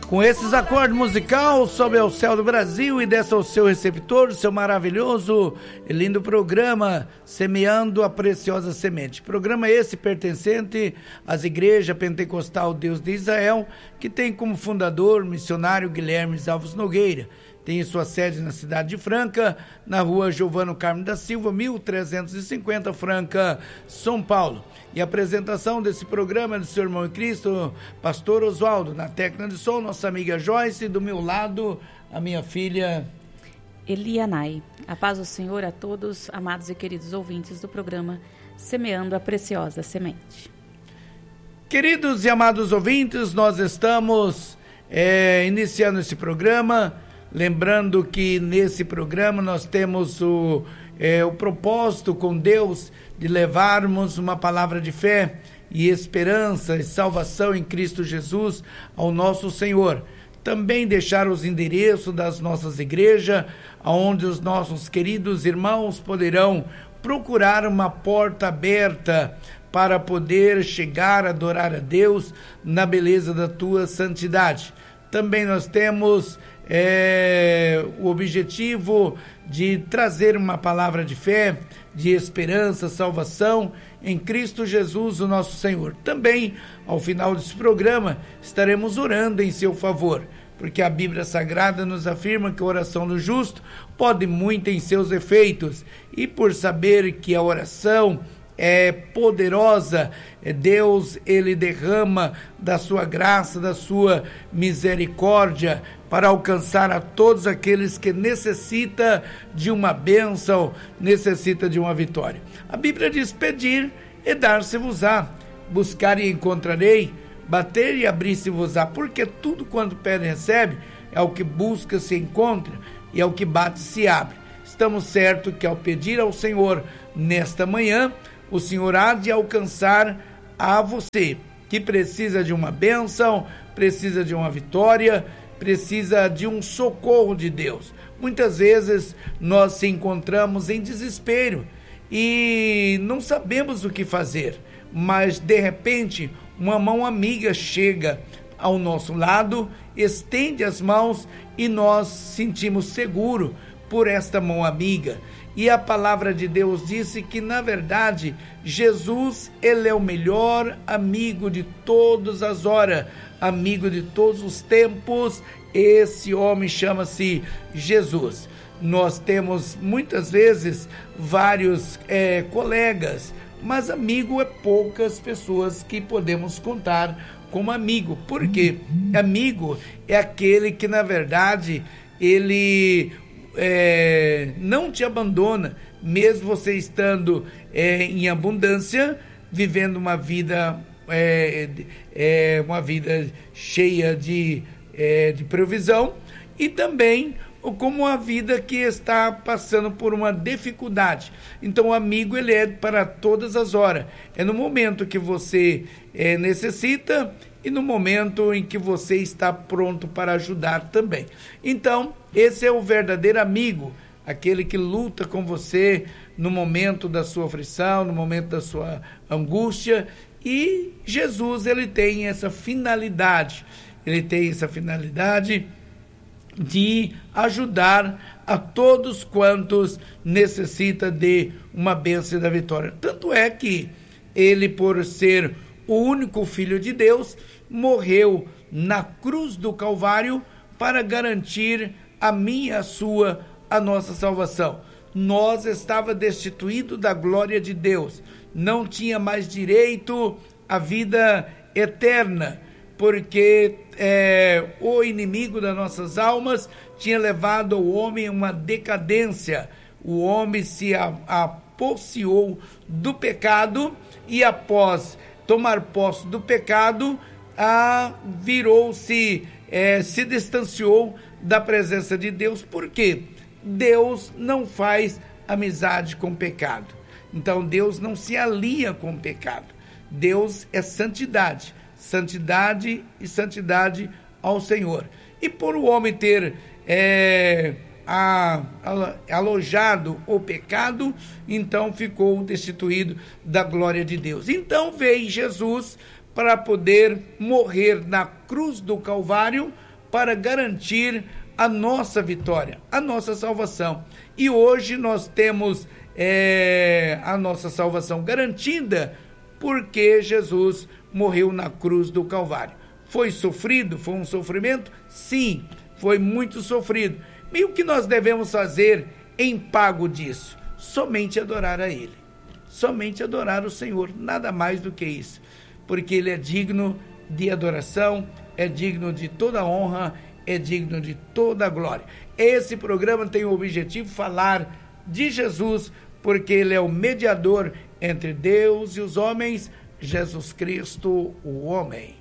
Com esses acordes musicais, sobe ao céu do Brasil e desce ao seu receptor, seu maravilhoso e lindo programa, Semeando a Preciosa Semente. Programa esse pertencente às igrejas pentecostal Deus de Israel, que tem como fundador o missionário Guilherme Alves Nogueira. Tem sua sede na cidade de Franca, na rua Giovano Carmo da Silva, 1350, Franca, São Paulo. E a apresentação desse programa é do seu irmão em Cristo, pastor Oswaldo, na técnica de som, nossa amiga Joyce, e do meu lado, a minha filha Elianai. A paz do Senhor a todos, amados e queridos ouvintes do programa Semeando a Preciosa Semente. Queridos e amados ouvintes, nós estamos iniciando esse programa, lembrando que nesse programa nós temos o propósito com Deus de levarmos uma palavra de fé e esperança e salvação em Cristo Jesus ao nosso Senhor. Também deixar os endereços das nossas igrejas, onde os nossos queridos irmãos poderão procurar uma porta aberta para poder chegar a adorar a Deus na beleza da tua santidade. Também nós temos o objetivo de trazer uma palavra de fé, de esperança, salvação em Cristo Jesus, o nosso Senhor. Também, ao final desse programa, estaremos orando em seu favor, porque a Bíblia Sagrada nos afirma que a oração do justo pode muito em seus efeitos, e por saber que a oração é poderosa, Deus, ele derrama da sua graça, da sua misericórdia, para alcançar a todos aqueles que necessitam de uma bênção, necessitam de uma vitória. A Bíblia diz: pedir e dar-se-vos-á, buscar e encontrarei, bater e abrir-se-vos-á, porque tudo quanto pede recebe, é o que busca se encontra, e é o que bate se abre. Estamos certos que ao pedir ao Senhor nesta manhã, o Senhor há de alcançar a você, que precisa de uma bênção, precisa de uma vitória, precisa de um socorro de Deus. Muitas vezes nós se encontramos em desespero e não sabemos o que fazer, mas de repente uma mão amiga chega ao nosso lado, estende as mãos e nós sentimos seguro por esta mão amiga. E a palavra de Deus disse que, na verdade, Jesus, ele é o melhor amigo de todas as horas, amigo de todos os tempos. Esse homem chama-se Jesus. Nós temos, muitas vezes, vários colegas, mas amigo é poucas pessoas que podemos contar como amigo. Por quê? Amigo é aquele que, na verdade, ele não te abandona, mesmo você estando em abundância, vivendo uma vida cheia de provisão, e também como uma vida que está passando por uma dificuldade. Então o amigo, ele é para todas as horas, é no momento que você necessita e no momento em que você está pronto para ajudar também. Então, esse é o verdadeiro amigo, aquele que luta com você no momento da sua aflição, no momento da sua angústia. E Jesus, ele tem essa finalidade, de ajudar a todos quantos necessitam de uma bênção da vitória. Tanto é que ele, por ser o único Filho de Deus, morreu na cruz do Calvário para garantir a minha, a nossa salvação. Nós estava destituído da glória de Deus, não tinha mais direito à vida eterna, porque o inimigo das nossas almas tinha levado o homem a uma decadência. O homem se apossou do pecado e, após tomar posse do pecado, virou-se, se distanciou da presença de Deus. Por quê? Deus não faz amizade com o pecado. Então Deus não se alia com o pecado. Deus é santidade, santidade e santidade ao Senhor. E por o homem ter alojado o pecado, então ficou destituído da glória de Deus. Então veio Jesus para poder morrer na cruz do Calvário, para garantir a nossa vitória, a nossa salvação. E hoje nós temos a nossa salvação garantida porque Jesus morreu na cruz do Calvário. Foi sofrido? Foi um sofrimento? Sim, foi muito sofrido. E o que nós devemos fazer em pago disso? Somente adorar a Ele. Somente adorar o Senhor, nada mais do que isso. Porque Ele é digno de adoração, é digno de toda honra, é digno de toda glória. Esse programa tem o objetivo de falar de Jesus, porque Ele é o mediador entre Deus e os homens, Jesus Cristo, o homem.